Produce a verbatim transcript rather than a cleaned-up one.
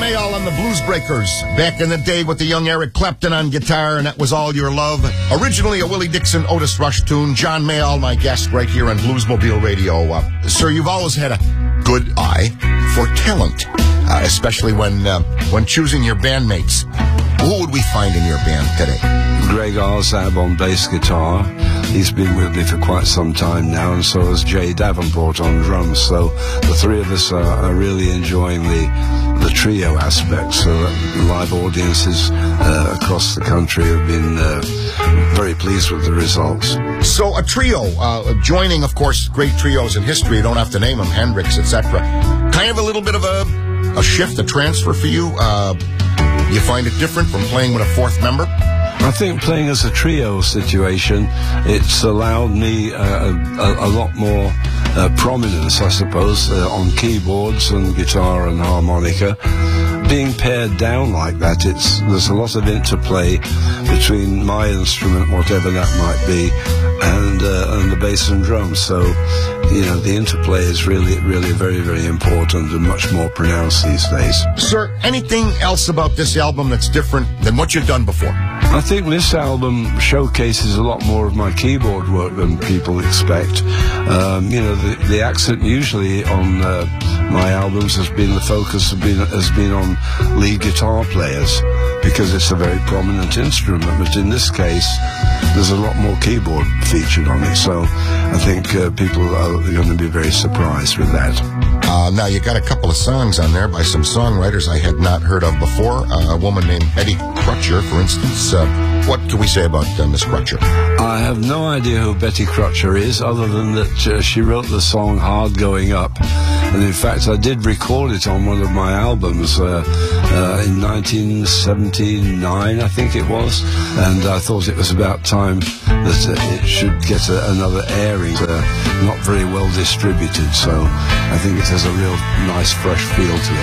Mayall and the Blues Breakers. Back in the day with the young Eric Clapton on guitar, and that was All Your Love. Originally a Willie Dixon, Otis Rush tune. John Mayall, my guest right here on Bluesmobile Radio. Uh, sir, you've always had a good eye for talent, uh, especially when uh, when choosing your bandmates. Who would we find in your band today? Greg Arzab on bass guitar. He's been with me for quite some time now, and so has Jay Davenport on drums. So the three of us are, are really enjoying the the trio aspect. So uh, live audiences uh, across the country have been uh, very pleased with the results. So a trio, uh, joining, of course, great trios in history. You don't have to name them, Hendrix, et cetera. Kind of a little bit of a, a shift, a transfer for you. Uh, you find it different from playing with a fourth member? I think playing as a trio situation, it's allowed me uh, a, a lot more uh, prominence, I suppose, uh, on keyboards and guitar and harmonica. Being pared down like that, it's there's a lot of interplay between my instrument, whatever that might be, and uh, and the bass and drums. So, you know, the interplay is really, really very, very important and much more pronounced these days. Sir, anything else about this album that's different than what you've done before? I think this album showcases a lot more of my keyboard work than people expect. Um, you know, the, the accent usually on uh, my albums has been, the focus has been, has been on lead guitar players, because it's a very prominent instrument, but in this case there's a lot more keyboard featured on it, so I think uh, people are going to be very surprised with that. Uh, now, you got a couple of songs on there by some songwriters I had not heard of before. Uh, a woman named Betty Crutcher, for instance. Uh, what can we say about uh, Miss Crutcher? I have no idea who Betty Crutcher is, other than that uh, she wrote the song Hard Going Up. And in fact, I did record it on one of my albums uh, uh, in nineteen seventy-nine, I think it was. And I thought it was about time that uh, it should get a, another airing. Uh, not very well distributed, so I think it has a real nice, fresh feel to it.